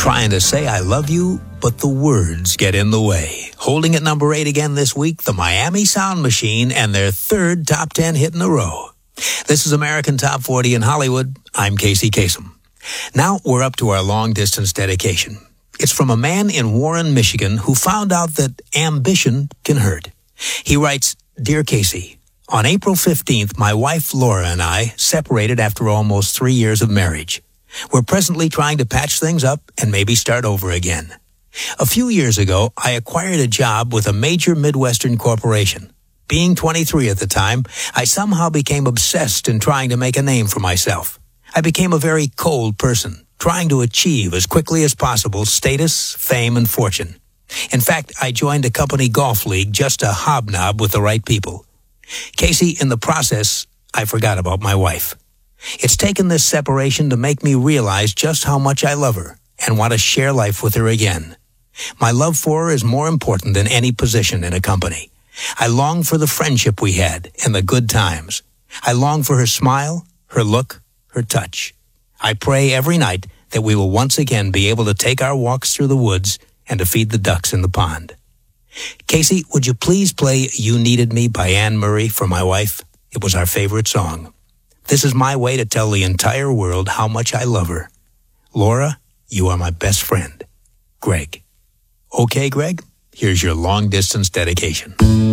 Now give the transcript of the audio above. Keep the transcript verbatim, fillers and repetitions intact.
Trying to say I love you, but the words get in the way. Holding at number eight again this week, the Miami Sound Machine and their third top ten hit in a row. This is American Top forty in Hollywood. I'm Casey Kasem. Now we're up to our long-distance dedication. It's from a man in Warren, Michigan, who found out that ambition can hurt. He writes, Dear Casey, on April fifteenth, my wife Laura and I separated after almost three years of marriage. We're presently trying to patch things up and maybe start over again. A few years ago, I acquired a job with a major Midwestern corporation. Being twenty-three at the time, I somehow became obsessed in trying to make a name for myself. I became a very cold person, trying to achieve as quickly as possible status, fame, and fortune. In fact, I joined a company golf league just to hobnob with the right people. Casey, in the process, I forgot about my wife. It's taken this separation to make me realize just how much I love her and want to share life with her again. My love for her is more important than any position in a company. I long for the friendship we had and the good times. I long for her smile, her look, her touch. I pray every night that we will once again be able to take our walks through the woods and to feed the ducks in the pond. Casey, would you please play You Needed Me by Anne Murray for my wife? It was our favorite song. This is my way to tell the entire world how much I love her. Laura, you are my best friend. Greg. Okay, Greg, here's your long-distance dedication.